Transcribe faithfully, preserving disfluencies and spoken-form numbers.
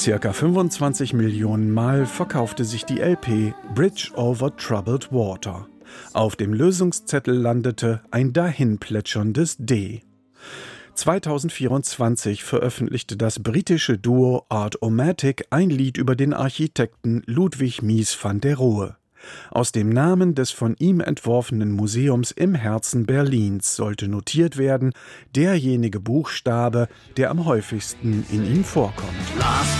Circa fünfundzwanzig Millionen Mal verkaufte sich die L P Bridge over Troubled Water. Auf dem Lösungszettel landete ein dahinplätscherndes D. zweitausendvierundzwanzig veröffentlichte das britische Duo Art-O-Matic ein Lied über den Architekten Ludwig Mies van der Rohe. Aus dem Namen des von ihm entworfenen Museums im Herzen Berlins sollte notiert werden, derjenige Buchstabe, der am häufigsten in ihm vorkommt.